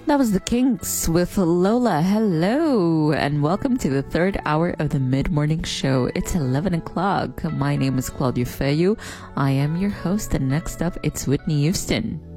That was the Kinks with Lola. Hello, and welcome to the third hour of the mid-morning show. It's 11 o'clock. My name is Claudia Feyu. I am your host, and next up, it's Whitney Houston.